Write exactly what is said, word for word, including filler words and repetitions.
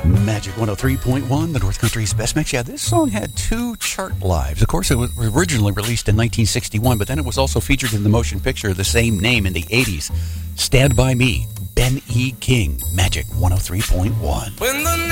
Magic one oh three point one, the North Country's best mix. Yeah, this song had two chart lives. Of course, it was originally released in nineteen sixty-one, but then it was also featured in the motion picture of the same name in the eighties. Stand By Me, Ben E. King, Magic one oh three point one. When the